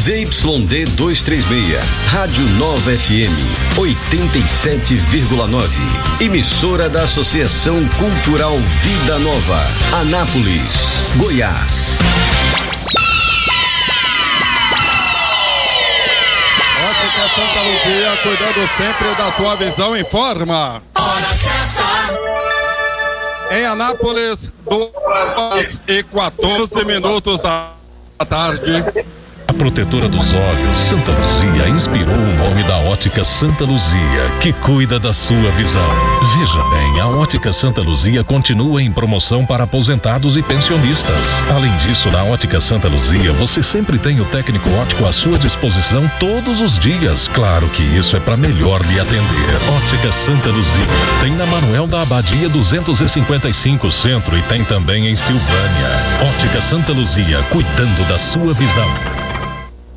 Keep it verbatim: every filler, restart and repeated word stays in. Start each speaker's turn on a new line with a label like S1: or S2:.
S1: Z Y D duzentos e trinta e seis, Rádio Nova F M, oitenta e sete vírgula nove. Emissora da Associação Cultural Vida Nova, Anápolis, Goiás.
S2: Ótica Santa Luzia, cuidando sempre da sua visão, informa.
S3: Hora certa.
S2: Em Anápolis, duas e quatorze minutos da tarde.
S4: A protetora dos olhos, Santa Luzia, inspirou o nome da Ótica Santa Luzia, que cuida da sua visão. Veja bem, a Ótica Santa Luzia continua em promoção para aposentados e pensionistas. Além disso, na Ótica Santa Luzia, você sempre tem o técnico óptico à sua disposição todos os dias. Claro que isso é para melhor lhe atender. Ótica Santa Luzia tem na Manuel da Abadia duzentos e cinquenta e cinco Centro e tem também em Silvânia. Ótica Santa Luzia, cuidando da sua visão.